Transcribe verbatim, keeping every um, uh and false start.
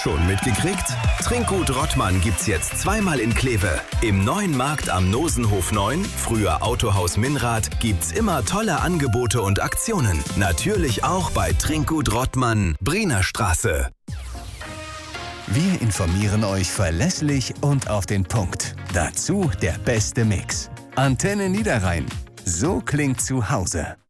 Schon mitgekriegt? Trinkgut Rottmann gibt's jetzt zweimal in Kleve. Im neuen Markt am Nosenhof neun, früher Autohaus Minrad, gibt's immer tolle Angebote und Aktionen. Natürlich auch bei Trinkgut Rottmann, Briener Straße. Wir informieren euch verlässlich und auf den Punkt. Dazu der beste Mix. Antenne Niederrhein. So klingt zu Hause.